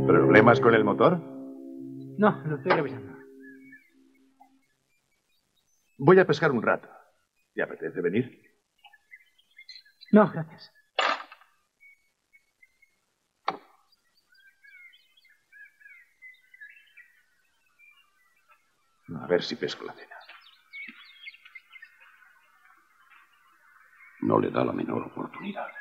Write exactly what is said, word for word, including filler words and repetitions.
¿Problemas con el motor? No, lo estoy revisando. Voy a pescar un rato. ¿Te apetece venir? No, gracias. A ver si pesco la cena. No le da la menor oportunidad.